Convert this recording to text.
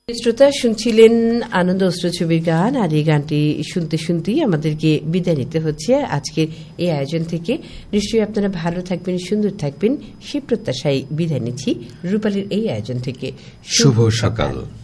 শ্রোতা শুনছিলেন আনন্দ অশ্রু ছবির গান, আর এই গানটি শুনতে শুনতেই আমাদেরকে বিদায় নিতে হচ্ছে আজকের এই আয়োজন থেকে। নিশ্চয়ই আপনারা ভালো থাকবেন, সুন্দর থাকবেন, সেই প্রত্যাশায় বিদায় নিচ্ছি রূপালীর এই আয়োজন থেকে। শুভ সকাল।